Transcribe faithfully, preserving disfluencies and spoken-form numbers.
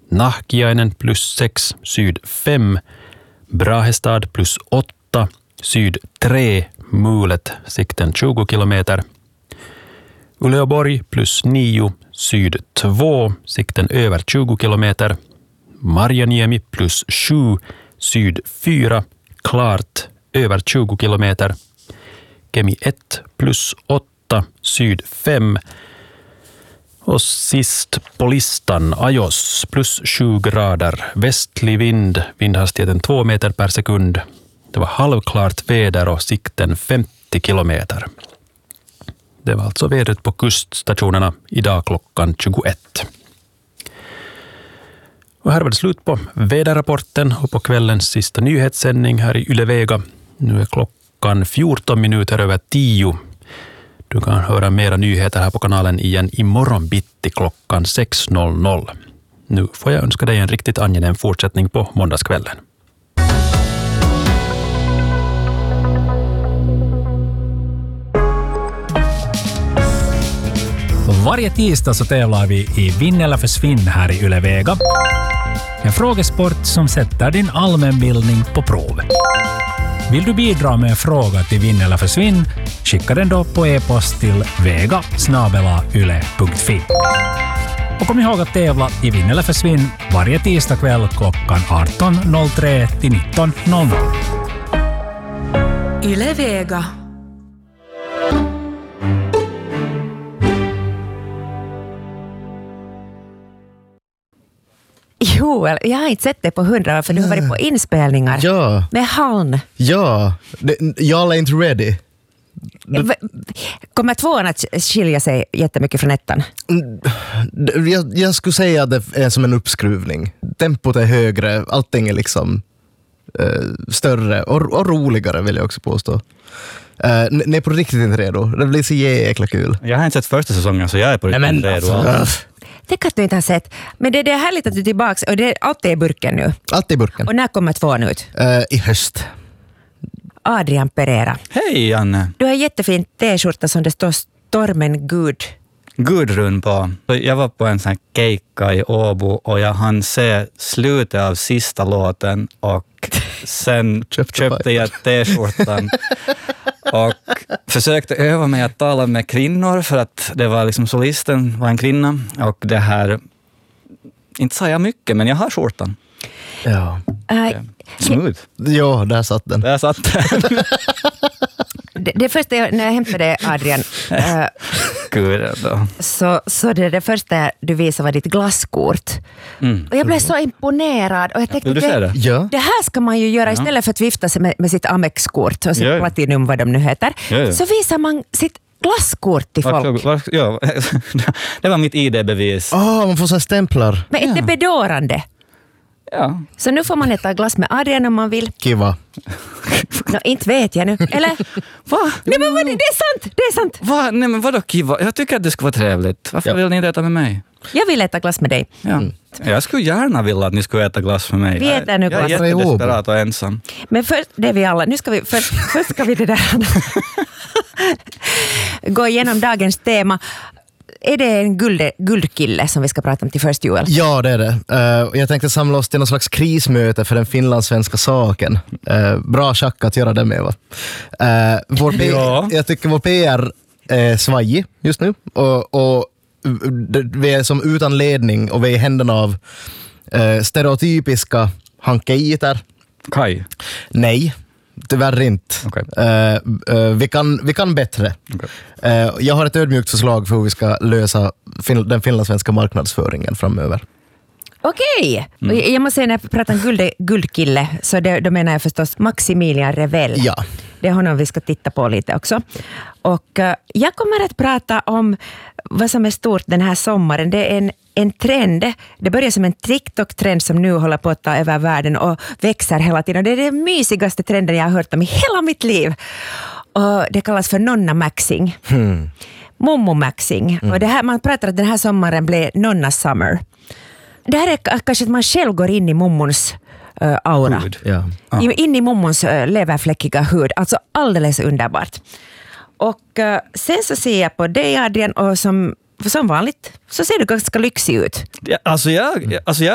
Nahkiainen plus sex, syd fem. Brahestad plus åtta, syd tre, Mulet, sikten tjugo kilometer. Uleåborg plus nio, syd två, sikten över tjugo kilometer. Marjaniemi plus sju, syd fyra, klart över tjugo kilometer. Kemi ett plus åtta, syd fem. Och sist på listan Ajos plus sju grader, västlig vind, vindhastigheten två meter per sekund. Det var halvklart väder och sikten femtio kilometer. Det var alltså vädret på kuststationerna idag klockan tjugoett. Och här var det slut på väderrapporten och på kvällens sista nyhetssändning här i Yle Vega. Nu är klockan fjorton minuter över tio. Du kan höra mera nyheter här på kanalen igen imorgon bitti klockan sex noll noll. Nu får jag önska dig en riktigt angenäm fortsättning på måndagskvällen. Varje tisdag så tävlar vi i Vinn eller försvinn här i Yle Vega. En frågesport som sätter din allmänbildning på prov. Vill du bidra med en fråga till Vinn eller försvinn, skicka den då på e-post till vega snabel-a yle punkt fi. Och kom ihåg att tävla i Vinn eller försvinn varje tisdag kväll klockan arton noll tre till nitton noll noll. Yle Vega. Joel, jag har inte sett det på hundra år för du har varit på inspelningar. Ja. Med Halm. Ja, det, y'all ain't ready. Du... Kommer tvåan att skilja sig jättemycket från ettan? Jag, jag skulle säga att det är som en uppskruvning. Tempot är högre, allting är liksom uh, större och, och roligare vill jag också påstå. Uh, ni är på riktigt inte redo. Det blir så jäkla kul. Jag har inte sett första säsongen så jag är på riktigt men, redo. Alltså, det kan du inte ha sett. Men det, det är härligt att du är tillbaka och det, allt är i burken nu. Allt är i burken. Och när kommer tvåan ut? Uh, I höst. Adrian Pereira. Hej Janne. Du har en jättefin t-skjorta som det står Stormen Gud. Gudrun på. Jag var på en sån här keikka i Åbo och jag hann se slutet av sista låten och sen köpte jag t-skjortan och försökte öva mig att tala med kvinnor för att det var liksom solisten var en kvinna och det här, inte sa jag mycket men jag har skjortan. Ja. Uh, Smooth. Ja, där satt den. Där satt den. det, det första jag, när jag hämtade Adrian uh, Gud, då. så, så det, det första du visade var ditt glasskort. Mm. Och jag blev så imponerad. Och jag tänkte, Vill du se det? Ja. Det här ska man ju göra istället ja. för att vifta sig med, med sitt Amex-kort och sitt ja. Platinum, vad de nu heter. Ja, ja. Så visar man sitt glasskort till folk. Var, var, ja, det var mitt I D-bevis. Åh, oh, man får så stämplar. Men är det bedårande? Ja. Så nu får man äta glass med Adrian om man vill. Kiva. No, inte vet jag nu. Eller? Va? Nej, men vad, det är sant. Det är sant. Va? Nej, men vadå kiva? Jag tycker att det skulle vara trevligt. Varför ja. vill ni inte äta med mig? Jag vill äta glass med dig. Ja. Mm. Jag skulle gärna vilja att ni skulle äta glass med mig. Vi äter nu glass. Jag är jättedesperat och ensam. Men först, det är vi alla. Nu ska vi, först, först ska vi det där gå igenom dagens tema. Är det en guld, guldkille som vi ska prata om till först, Joel? Ja, det är det. Uh, jag tänkte samla oss till någon slags krismöte för den finlandssvenska saken. Uh, bra schack att göra det med, va? Uh, vår P- ja. Jag tycker vår P R är svajig just nu. Och, och vi är som utan ledning och vi är i händerna av uh, stereotypiska hankeiter. Kaj? Nej. Tyvärr inte. Okay. Uh, uh, vi, kan, vi kan bättre. Okay. Uh, jag har ett ödmjukt förslag för hur vi ska lösa fin- den finlandssvenska marknadsföringen framöver. Okej. Mm. Jag måste säga när jag pratar om guld, guldkille så det, då menar jag förstås Maximilian Revell. Ja. Det är honom vi ska titta på lite också. Och uh, jag kommer att prata om vad som är stort den här sommaren. Det är en, en trend. Det börjar som en TikTok-trend som nu håller på att ta över världen och växer hela tiden. Och det är den mysigaste trenden jag har hört om i hela mitt liv. Och det kallas för nonna-maxing. Hmm. Mommo-maxing. Mm. Och det här, man pratar att den här sommaren blev nonna-summer. Det här är kanske att man själv går in i mommons uh, aura. Ja. Ah. In i mommons uh, leverfläckiga hud. Alltså alldeles underbart. Och uh, sen så ser jag på dig, Adrian, och som, som vanligt så ser du ganska lyxig ut. Ja, alltså, jag, alltså jag